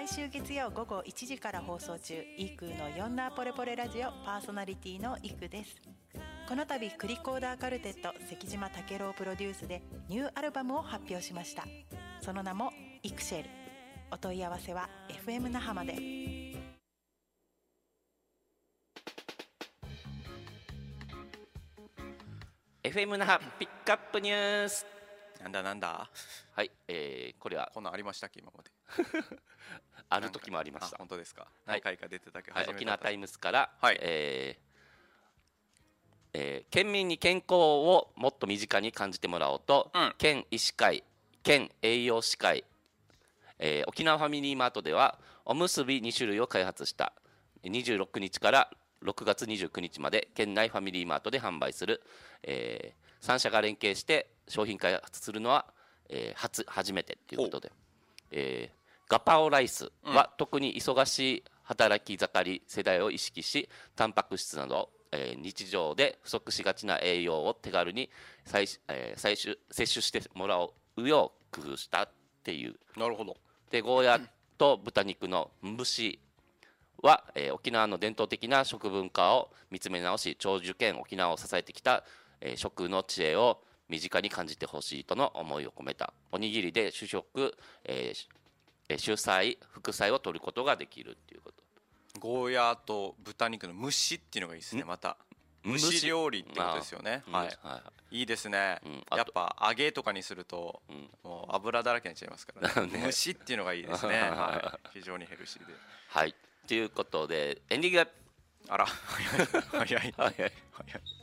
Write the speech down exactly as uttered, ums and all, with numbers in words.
毎週月曜午後いちじから放送中、イクのヨンナーポレポレラジオパーソナリティのイクです。この度クリコーダーカルテット関島武郎プロデュースでニューアルバムを発表しました。その名もイクシェル。お問い合わせは エフエム 那覇まで。 エフエム 那覇ピックアップニュース。 なんだなんだ。 はい、えー、これはこんなんありましたっけ今まで。 ある時もありました。 本当ですか。 はい、 何回か出てたけど、 はい、沖縄タイムズから、 はいえーえー、県民に健康をもっと身近に感じてもらおうと、うん、県医師会、県栄養士会、えー、沖縄ファミリーマートではおむすびに種類を開発した。にじゅうろくにちからろくがつにじゅうくにちまで県内ファミリーマートで販売する、えー、さん社が連携して商品開発するのは、えー、初初めてということで、えー、ガパオライスは特に忙しい働き盛り世代を意識し、タンパク質など、えー、日常で不足しがちな栄養を手軽に採、えー、採取摂取してもらうよう工夫したっていう。 なるほど。 でゴーヤと豚肉の蒸しは、えー、沖縄の伝統的な食文化を見つめ直し、長寿県沖縄を支えてきた、えー、食の知恵を身近に感じてほしいとの思いを込めたおにぎりで主食、えー、主菜副菜を取ることができるっていうこと。 ゴーヤーと豚肉の蒸しっていうのがいいですね。また蒸し料理ってことですよね。はい、はい、いいですね、うん、やっぱ揚げとかにすると、うん、もう油だらけになっちゃいますからね。蒸しっていうのがいいですね。はい、非常にヘルシーで。 はい、ということでエンディング。 あら早い早い早い早い